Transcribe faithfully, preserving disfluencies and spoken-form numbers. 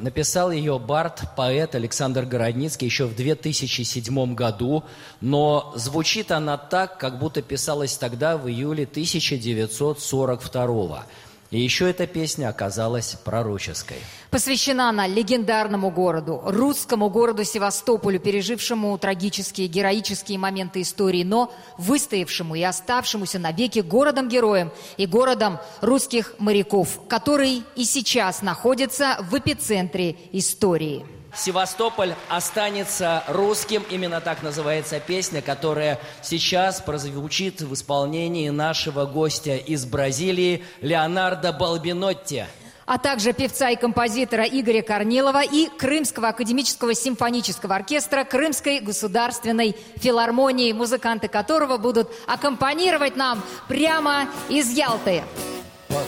Написал ее бард, поэт Александр Городницкий еще в две тысячи седьмом году, но звучит она так, как будто писалась тогда, в июле тысяча девятьсот сорок второго. И еще эта песня оказалась пророческой. Посвящена она легендарному городу, русскому городу Севастополю, пережившему трагические, героические моменты истории, но выстоявшему и оставшемуся навеки городом-героем и городом русских моряков, который и сейчас находится в эпицентре истории. Севастополь останется русским, именно так называется песня, которая сейчас прозвучит в исполнении нашего гостя из Бразилии Леонардо Балбинотти. А также певца и композитора Игоря Корнилова и Крымского академического симфонического оркестра Крымской государственной филармонии, музыканты которого будут аккомпанировать нам прямо из Ялты.